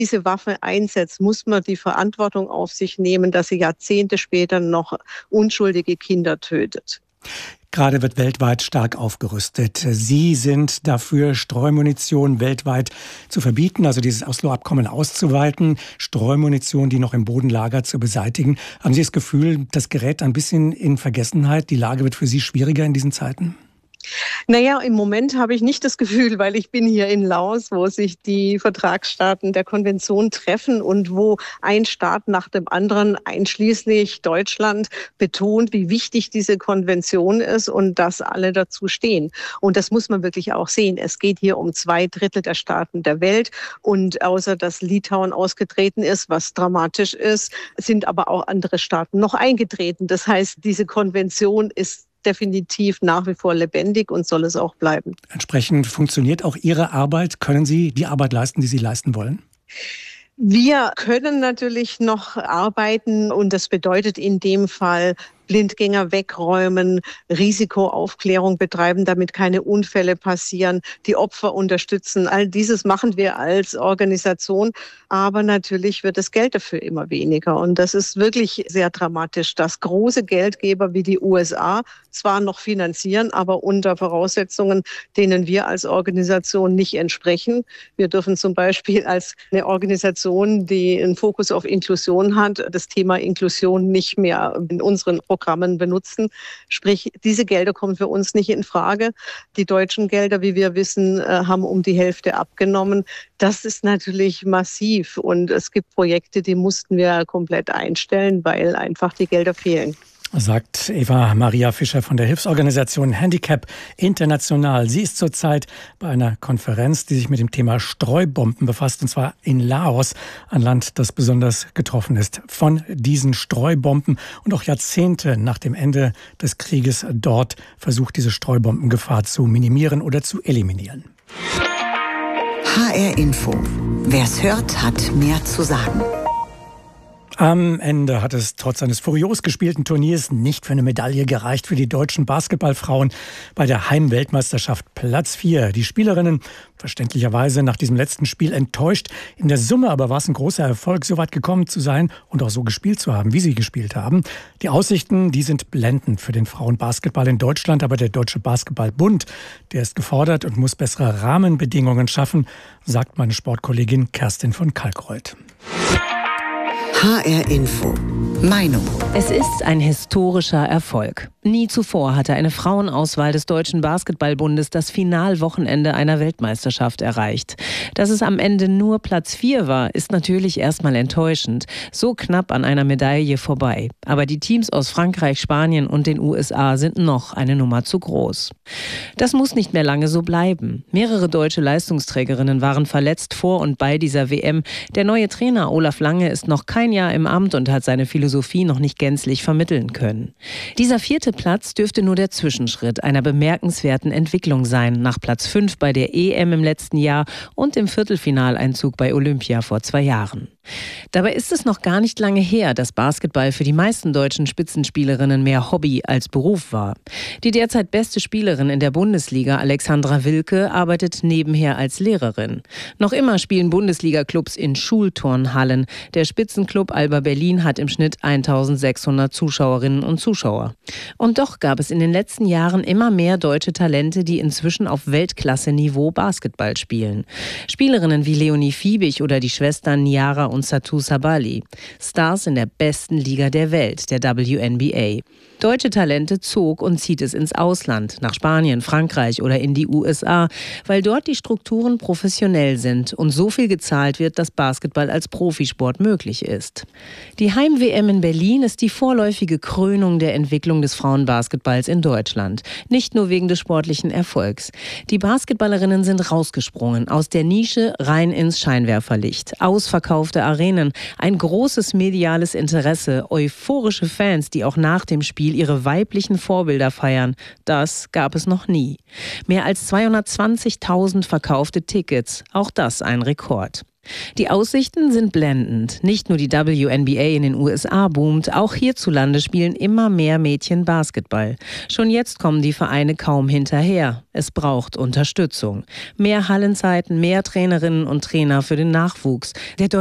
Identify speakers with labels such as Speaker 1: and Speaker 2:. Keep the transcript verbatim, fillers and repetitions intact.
Speaker 1: diese Waffe einsetzt, muss man die Verantwortung auf sich nehmen, dass sie Jahrzehnte später noch unschuldige Kinder tötet.
Speaker 2: Gerade wird weltweit stark aufgerüstet. Sie sind dafür, Streumunition weltweit zu verbieten, also dieses Oslo-Abkommen auszuweiten, Streumunition, die noch im Boden lagert, zu beseitigen. Haben Sie das Gefühl, das gerät ein bisschen in Vergessenheit? Die Lage wird für Sie schwieriger in diesen Zeiten?
Speaker 1: Naja, im Moment habe ich nicht das Gefühl, weil ich bin hier in Laos, wo sich die Vertragsstaaten der Konvention treffen und wo ein Staat nach dem anderen, einschließlich Deutschland, betont, wie wichtig diese Konvention ist und dass alle dazu stehen. Und das muss man wirklich auch sehen. Es geht hier um zwei Drittel der Staaten der Welt und außer dass Litauen ausgetreten ist, was dramatisch ist, sind aber auch andere Staaten noch eingetreten. Das heißt, diese Konvention ist definitiv nach wie vor lebendig und soll es auch bleiben.
Speaker 2: Entsprechend funktioniert auch Ihre Arbeit. Können Sie die Arbeit leisten, die Sie leisten wollen?
Speaker 1: Wir können natürlich noch arbeiten und das bedeutet in dem Fall Blindgänger wegräumen, Risikoaufklärung betreiben, damit keine Unfälle passieren, die Opfer unterstützen. All dieses machen wir als Organisation, aber natürlich wird das Geld dafür immer weniger. Und das ist wirklich sehr dramatisch, dass große Geldgeber wie die U S A zwar noch finanzieren, aber unter Voraussetzungen, denen wir als Organisation nicht entsprechen. Wir dürfen zum Beispiel als eine Organisation, die einen Fokus auf Inklusion hat, das Thema Inklusion nicht mehr in unseren Programmen benutzen. Sprich, diese Gelder kommen für uns nicht in Frage. Die deutschen Gelder, wie wir wissen, haben um die Hälfte abgenommen. Das ist natürlich massiv und es gibt Projekte, die mussten wir komplett einstellen, weil einfach die Gelder fehlen.
Speaker 2: Sagt Eva Maria Fischer von der Hilfsorganisation Handicap International. Sie ist zurzeit bei einer Konferenz, die sich mit dem Thema Streubomben befasst, und zwar in Laos, ein Land, das besonders getroffen ist von diesen Streubomben und auch Jahrzehnte nach dem Ende des Krieges dort versucht, diese Streubombengefahr zu minimieren oder zu eliminieren.
Speaker 3: H R Info. Wer's hört, hat mehr zu sagen.
Speaker 2: Am Ende hat es trotz eines furios gespielten Turniers nicht für eine Medaille gereicht für die deutschen Basketballfrauen bei der Heimweltmeisterschaft Platz vier. Die Spielerinnen verständlicherweise nach diesem letzten Spiel enttäuscht. In der Summe aber war es ein großer Erfolg, so weit gekommen zu sein und auch so gespielt zu haben, wie sie gespielt haben. Die Aussichten, die sind blendend für den Frauenbasketball in Deutschland, aber der Deutsche Basketballbund, der ist gefordert und muss bessere Rahmenbedingungen schaffen, sagt meine Sportkollegin Kerstin von Kalkreuth.
Speaker 3: H R Info. Meinung.
Speaker 4: Es ist ein historischer Erfolg. Nie zuvor hatte eine Frauenauswahl des Deutschen Basketballbundes das Finalwochenende einer Weltmeisterschaft erreicht. Dass es am Ende nur Platz vier war, ist natürlich erstmal enttäuschend. So knapp an einer Medaille vorbei. Aber die Teams aus Frankreich, Spanien und den U S A sind noch eine Nummer zu groß. Das muss nicht mehr lange so bleiben. Mehrere deutsche Leistungsträgerinnen waren verletzt vor und bei dieser W M. Der neue Trainer Olaf Lange ist noch kein Jahr im Amt und hat seine Philosophie noch nicht gänzlich vermitteln können. Dieser vierte Platz dürfte nur der Zwischenschritt einer bemerkenswerten Entwicklung sein, nach Platz fünf bei der E M im letzten Jahr und dem Viertelfinaleinzug bei Olympia vor zwei Jahren. Dabei ist es noch gar nicht lange her, dass Basketball für die meisten deutschen Spitzenspielerinnen mehr Hobby als Beruf war. Die derzeit beste Spielerin in der Bundesliga, Alexandra Wilke, arbeitet nebenher als Lehrerin. Noch immer spielen Bundesliga-Clubs in Schulturnhallen. Der Spitzenclub Alba Berlin hat im Schnitt eintausendsechshundert Zuschauerinnen und Zuschauer. Und doch gab es in den letzten Jahren immer mehr deutsche Talente, die inzwischen auf Weltklasse-Niveau Basketball spielen. Spielerinnen wie Leonie Fiebig oder die Schwestern Niara und Satou Sabali. Stars in der besten Liga der Welt, der W N B A. Deutsche Talente zog und zieht es ins Ausland, nach Spanien, Frankreich oder in die U S A, weil dort die Strukturen professionell sind und so viel gezahlt wird, dass Basketball als Profisport möglich ist. Die Heim-W M in Berlin ist die vorläufige Krönung der Entwicklung des Frauenbasketballs in Deutschland. Nicht nur wegen des sportlichen Erfolgs. Die Basketballerinnen sind rausgesprungen, aus der Nische rein ins Scheinwerferlicht. Ausverkaufte Arenen, ein großes mediales Interesse, euphorische Fans, die auch nach dem Spiel ihre weiblichen Vorbilder feiern. Das gab es noch nie. Mehr als zweihundertzwanzigtausend verkaufte Tickets, auch das ein Rekord. Die Aussichten sind blendend. Nicht nur die W N B A in den U S A boomt, auch hierzulande spielen immer mehr Mädchen Basketball. Schon jetzt kommen die Vereine kaum hinterher. Es braucht Unterstützung. Mehr Hallenzeiten, mehr Trainerinnen und Trainer für den Nachwuchs. Der